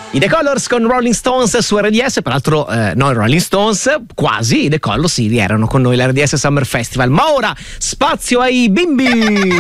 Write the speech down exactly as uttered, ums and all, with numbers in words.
I The Colors con Rolling Stones su R D S, peraltro eh, no, Rolling Stones, quasi, i The Colors sì, erano con noi l'R D S Summer Festival. Ma ora spazio ai bimbi!